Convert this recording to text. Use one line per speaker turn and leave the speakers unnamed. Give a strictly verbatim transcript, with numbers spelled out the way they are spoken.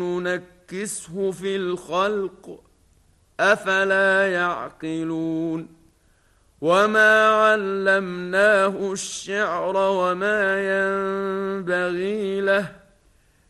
ننكسه في الخلق أفلا يعقلون وما علمناه الشعر وما ينبغي له